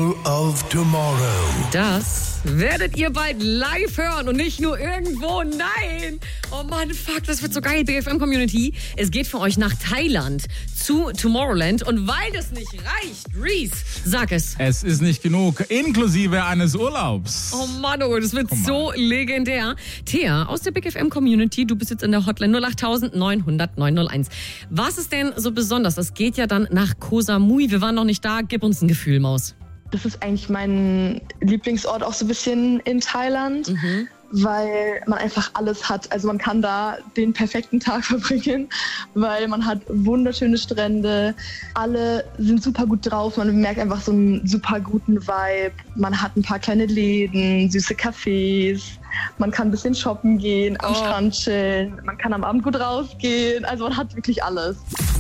View of Tomorrow. Das werdet ihr bald live hören und nicht nur irgendwo. Nein! Oh Mann, fuck, das wird so geil, BFM-Community. Es geht für euch nach Thailand zu Tomorrowland. Und weil das nicht reicht, Reese, sag es. Es ist nicht genug, inklusive eines Urlaubs. Oh Mann, oh, das wird so legendär. Thea, aus der BFM-Community, du bist jetzt in der Hotline 08000 900 901. Was ist denn so besonders? Das geht ja dann nach Koh Samui. Wir waren noch nicht da. Gib uns ein Gefühl, Maus. Das ist eigentlich mein Lieblingsort auch so ein bisschen in Thailand, weil man einfach alles hat. Also man kann da den perfekten Tag verbringen, weil man hat wunderschöne Strände. Alle sind super gut drauf. Man merkt einfach so einen super guten Vibe. Man hat ein paar kleine Läden, süße Cafés. Man kann ein bisschen shoppen gehen, am Strand chillen. Man kann am Abend gut rausgehen. Also man hat wirklich alles.